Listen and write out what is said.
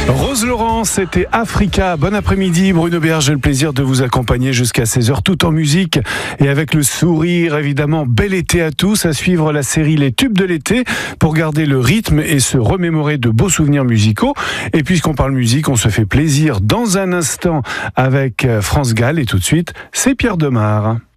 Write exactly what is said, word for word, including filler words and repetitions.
Rose Laurent, c'était Africa. Bon après-midi, Bruno Berger, j'ai le plaisir de vous accompagner jusqu'à seize heures, tout en musique et avec le sourire, évidemment. Bel été à tous, à suivre la série Les Tubes de l'été pour garder le rythme et se remémorer de beaux souvenirs musicaux. Et puisqu'on parle musique, on se fait plaisir dans un instant avec France Gall et tout de suite, c'est Pierre Demar.